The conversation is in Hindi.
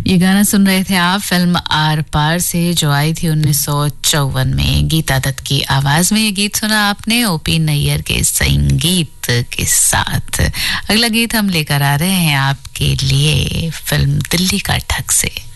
ये गाना सुन रहे थे आप फिल्म आर पार से, जो आई थी 1954 में। गीता दत्त की आवाज में ये गीत सुना आपने, ओपी नैयर के संगीत के साथ। अगला गीत हम लेकर आ रहे हैं आपके लिए फिल्म दिल्ली का ठग से।